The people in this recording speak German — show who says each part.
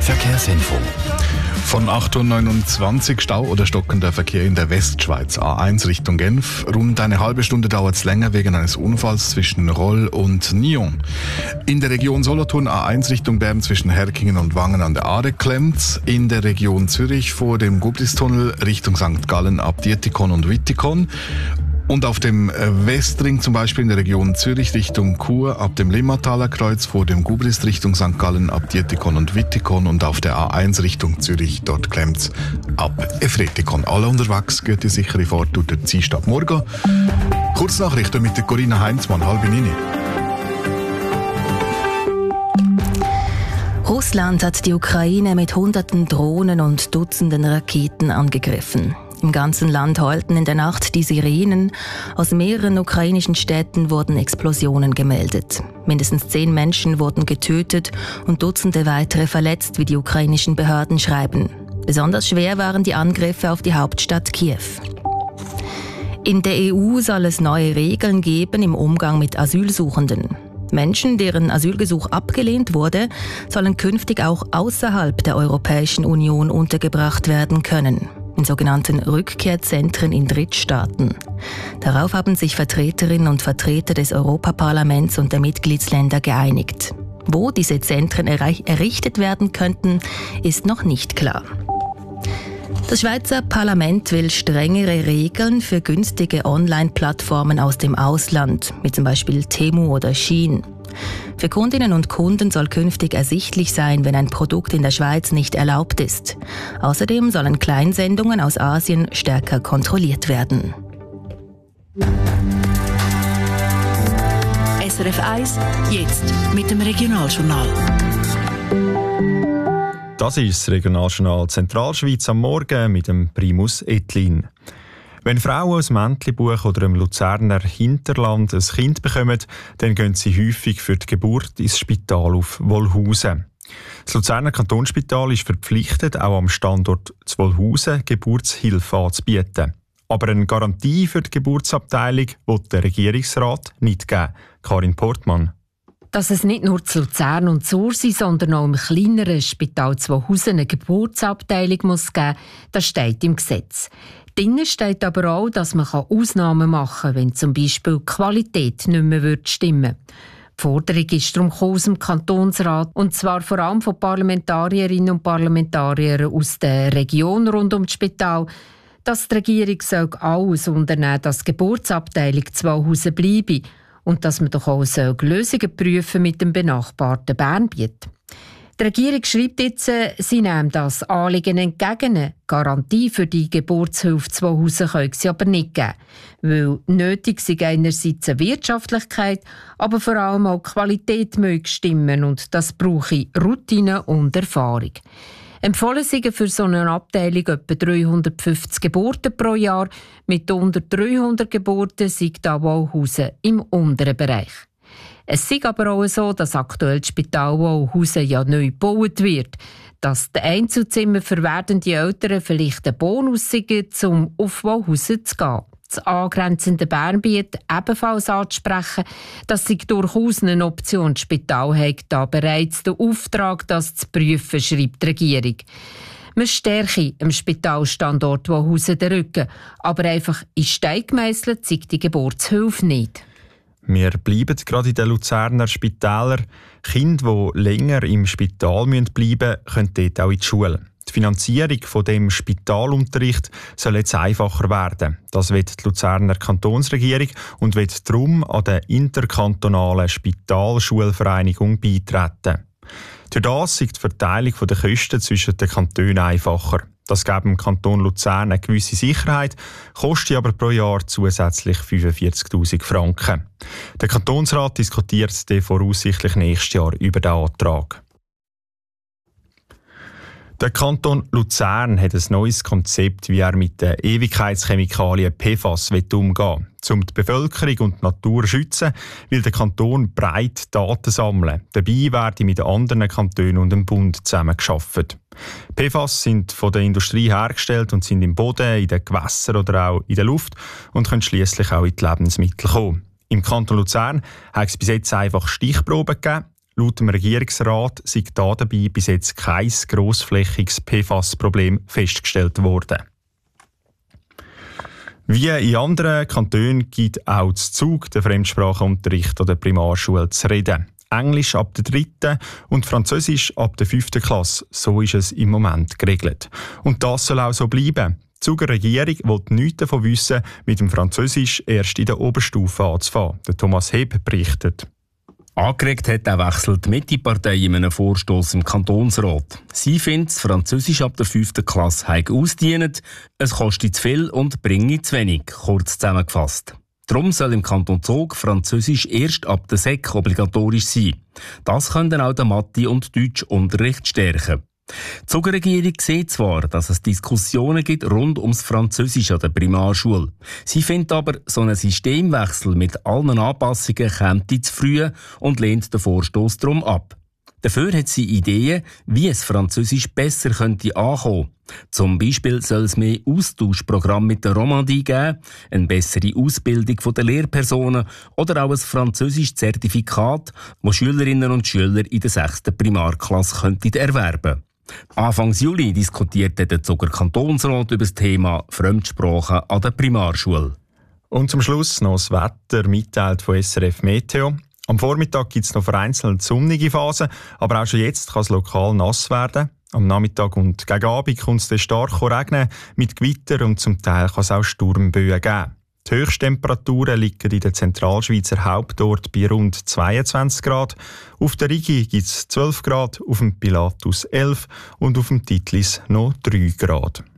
Speaker 1: Verkehrsinfo. Von 8.29 Uhr Stau oder stockender Verkehr in der Westschweiz. A1 Richtung Genf. Rund eine halbe Stunde dauert es länger wegen eines Unfalls zwischen Roll und Nyon. In der Region Solothurn A1 Richtung Bern zwischen Herkingen und Wangen an der Aare klemmt's. In der Region Zürich vor dem Gubristunnel Richtung St. Gallen ab Dietikon und Wittikon. Und auf dem Westring zum Beispiel in der Region Zürich Richtung Chur ab dem Limmataler Kreuz vor dem Gubrist Richtung St. Gallen ab Dietikon und Wittikon und auf der A1 Richtung Zürich, dort klemmt's ab Efretikon. Alle unterwegs, geht die sichere Fahrt durch den Ziehstab morgen. Kurznachrichten mit der Corinna Heinzmann, 8:30.
Speaker 2: Russland hat die Ukraine mit Hunderten Drohnen und Dutzenden Raketen angegriffen. Im ganzen Land heulten in der Nacht die Sirenen. Aus mehreren ukrainischen Städten wurden Explosionen gemeldet. Mindestens 10 Menschen wurden getötet und Dutzende weitere verletzt, wie die ukrainischen Behörden schreiben. Besonders schwer waren die Angriffe auf die Hauptstadt Kiew. In der EU soll es neue Regeln geben im Umgang mit Asylsuchenden. Menschen, deren Asylgesuch abgelehnt wurde, sollen künftig auch außerhalb der Europäischen Union untergebracht werden können. In sogenannten Rückkehrzentren in Drittstaaten. Darauf haben sich Vertreterinnen und Vertreter des Europaparlaments und der Mitgliedsländer geeinigt. Wo diese Zentren errichtet werden könnten, ist noch nicht klar. Das Schweizer Parlament will strengere Regeln für günstige Online-Plattformen aus dem Ausland, wie zum Beispiel Temu oder Shein. Für Kundinnen und Kunden soll künftig ersichtlich sein, wenn ein Produkt in der Schweiz nicht erlaubt ist. Außerdem sollen Kleinsendungen aus Asien stärker kontrolliert werden.
Speaker 3: SRF 1, jetzt mit dem Regionaljournal.
Speaker 4: Das ist das Regionaljournal Zentralschweiz am Morgen mit dem Primus Etlin. Wenn Frauen aus Mäntlibuch oder im Luzerner Hinterland ein Kind bekommen, dann gehen sie häufig für die Geburt ins Spital auf Wolhusen. Das Luzerner Kantonsspital ist verpflichtet, auch am Standort zu Wolhusen Geburtshilfe anzubieten. Aber eine Garantie für die Geburtsabteilung will der Regierungsrat nicht geben. Karin Portmann.
Speaker 5: Dass es nicht nur zu Luzern und Sursi, sondern auch im kleineren Spital Wolhusen eine Geburtsabteilung muss geben, das steht im Gesetz. Drinnen steht aber auch, dass man Ausnahmen machen kann, wenn zum Beispiel die Qualität nicht mehr stimmen würde. Die Forderung ist darum aus dem Kantonsrat, und zwar vor allem von Parlamentarierinnen und Parlamentariern aus der Region rund um das Spital, dass die Regierung alles unternehmen soll, dass die Geburtsabteilung zu Wolhusen bleibe und dass man doch auch Lösungen prüfen mit dem benachbarten Bernbiet. Die Regierung schreibt jetzt, sie nehmen das Anliegen entgegen. Eine Garantie für die Geburtshilfe zu Wolhusen können sie aber nicht geben, weil nötig sei einerseits eine Wirtschaftlichkeit, aber vor allem auch die Qualität möge stimmen und das brauche Routine und Erfahrung. Empfohlen sind für so eine Abteilung etwa 350 Geburten pro Jahr. Mit unter 300 Geburten sei da Wolhusen im unteren Bereich. Es ist aber auch so, dass aktuell das Spital Wolhusen ja neu gebaut wird. Dass die Einzelzimmer für werdende Eltern vielleicht ein Bonus sind, um auf Wolhusen zu gehen. Das angrenzende Bernbiet ebenfalls anzusprechen, das sei durchaus eine Option. Das Spital hat da bereits den Auftrag, das zu prüfen, schreibt die Regierung. Man stärke im Spitalstandort Wolhusen den Rücken, aber einfach in Stein gemeisselt sei die Geburtshilfe nicht.
Speaker 4: Wir bleiben gerade in den Luzerner Spitälern. Kinder, die länger im Spital bleiben müssen, können dort auch in die Schule. Die Finanzierung von dem Spitalunterricht soll jetzt einfacher werden. Das will die Luzerner Kantonsregierung und wird darum an der interkantonalen Spitalschulvereinigung beitreten. Durch das ist die Verteilung der Kosten zwischen den Kantonen einfacher. Das gibt dem Kanton Luzern eine gewisse Sicherheit, kostet aber pro Jahr zusätzlich 45'000 Franken. Der Kantonsrat diskutiert voraussichtlich nächstes Jahr über den Antrag. Der Kanton Luzern hat ein neues Konzept, wie er mit den Ewigkeitschemikalien PFAS umgehen will. Um die Bevölkerung und die Natur zu schützen, will der Kanton breit Daten sammeln. Dabei werden mit anderen Kantonen und dem Bund zusammengearbeitet. PFAS sind von der Industrie hergestellt und sind im Boden, in den Gewässern oder auch in der Luft und können schliesslich auch in die Lebensmittel kommen. Im Kanton Luzern hat es bis jetzt einfach Stichproben gegeben. Laut dem Regierungsrat sei dabei bis jetzt kein grossflächiges PFAS-Problem festgestellt worden. Wie in anderen Kantonen gibt auch zu Zug den Fremdsprachenunterricht an der Primarschule zu reden. Englisch ab der 3. und Französisch ab der 5. Klasse. So ist es im Moment geregelt. Und das soll auch so bleiben. Die Zuger Regierung will nichts davon wissen, mit dem Französisch erst in der Oberstufe anzufangen. Der Thomas Heb berichtet.
Speaker 6: Angeregt hat der Wechsel die Mitte-Partei in einem Vorstoss im Kantonsrat. Sie findet, das Französisch ab der 5. Klasse habe ausgedient, es kostet zu viel und bringe zu wenig, kurz zusammengefasst. Darum soll im Kanton Zug Französisch erst ab der Sek obligatorisch sein. Das könnte auch den Mathe- und Deutschunterricht stärken. Die Zuger Regierung sieht zwar, dass es Diskussionen gibt rund ums Französisch an der Primarschule. Sie findet aber, so ein Systemwechsel mit allen Anpassungen käme zu früh und lehnt den Vorstoss darum ab. Dafür hat sie Ideen, wie es Französisch besser könnte ankommen. Zum Beispiel soll es mehr Austauschprogramm mit der Romandie geben, eine bessere Ausbildung der Lehrpersonen oder auch ein französisches Zertifikat, das Schülerinnen und Schüler in der 6. Primarklasse könnten erwerben. Anfang Juli diskutierte der Zuger Kantonsrat über das Thema Fremdsprachen an der Primarschule.
Speaker 4: Und zum Schluss noch das Wetter, mitteilt von SRF Meteo. Am Vormittag gibt es noch vereinzelt sonnige Phasen, aber auch schon jetzt kann es lokal nass werden. Am Nachmittag und gegen Abend kommt es dann stark regnen, mit Gewitter und zum Teil kann es auch Sturmböen geben. Die Höchsttemperaturen liegen in den Zentralschweizer Hauptorten bei rund 22 Grad. Auf der Rigi gibt es 12 Grad, auf dem Pilatus 11 und auf dem Titlis noch 3 Grad.